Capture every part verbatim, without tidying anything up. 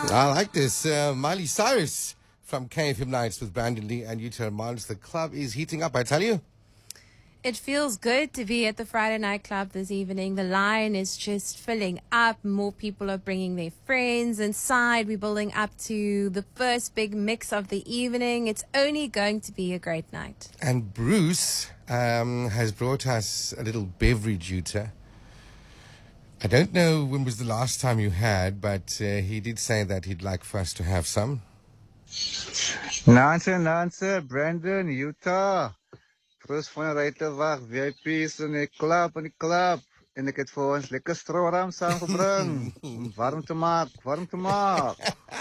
I like this. Uh, Miley Cyrus from K F M Nights with Brandon Lee and Utah Miles. The club is heating up, I tell you. It feels good to be at the Friday night club this evening. The line is just filling up. More people are bringing their friends inside. We're building up to the first big mix of the evening. It's only going to be a great night. And Bruce um, has brought us a little beverage, Utah. I don't know when was the last time you had, but uh, he did say that he'd like for us to have some. Nancy, Nancy, Brandon, Utah. Bruce van Rijtenweg, V I P's in die club, in die club. En ek het vir ons lekker stroram saamgebring. Om warm te maak, warm te maak.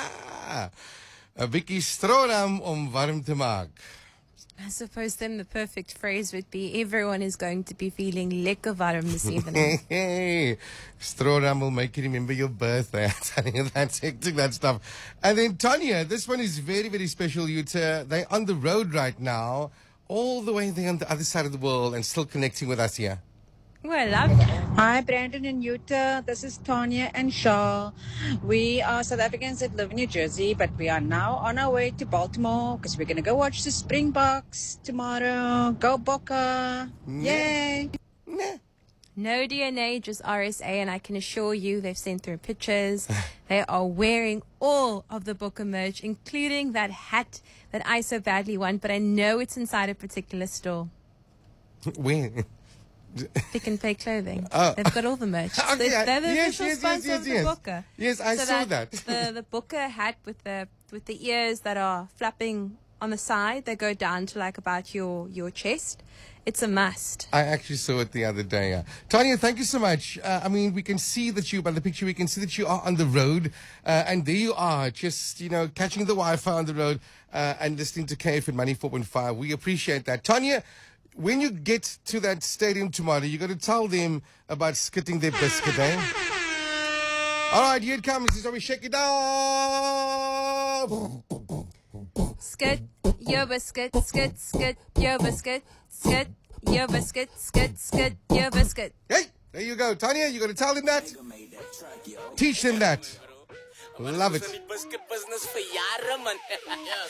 Een bietjie stroram om warm te maak. I suppose then the perfect phrase would be everyone is going to be feeling lekker warm this evening. Hey, Stroram will make you remember your birthday. I'm telling you, that's hectic, that stuff. And then Tanya, this one is very, very special. Utah. They're on the road right now, all the way there on the other side of the world and still connecting with us here. Well, I love it. Hi, Brandon and Utah. This is Tanya and Shaw. We are South Africans that live in New Jersey, but we are now on our way to Baltimore because we're going to go watch the Springboks tomorrow. Go Boca. Yay. No D N A, just R S A, and I can assure you they've sent through pictures. They are wearing all of the Booker merch, including that hat that I so badly want, but I know it's inside a particular store. Where? Pick and Pay Clothing. Oh. They've got all the merch. Okay, They're, they're the yes, official yes, yes, sponsor yes, of yes. the Booker. Yes, I so saw that. that. the the Booker hat with the with the ears that are flapping on the side, they go down to like about your your chest. It's a must. I actually saw it the other day. Uh, Tanya, thank you so much. Uh, I mean, we can see that you, by the picture, we can see that you are on the road. Uh, and there you are, just, you know, catching the Wi-Fi on the road uh, and listening to K F M ninety-four point five. We appreciate that. Tanya, when you get to that stadium tomorrow, you got to tell them about skitting their biscuit, eh? All right, here it comes. This is how we shake it down. Skit, your biscuit, skit, skit, your biscuit, skit, your biscuit, skit, skit, your biscuit. Hey, there you go. Tanya, you got to tell them that. Teach them that. Love it.